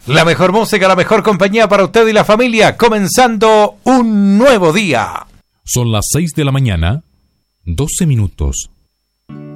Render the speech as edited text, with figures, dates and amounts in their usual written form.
La mejor música, la mejor compañía para usted y la familia, comenzando un nuevo día. Son las 6 de la mañana, 12 minutos.